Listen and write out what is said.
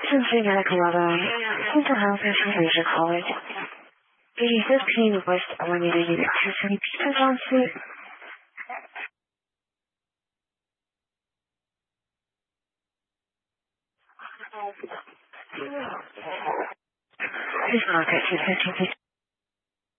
Recently got a glove. Mental health issues in college. It is pain was when you did access any pieces on suit. This market is 50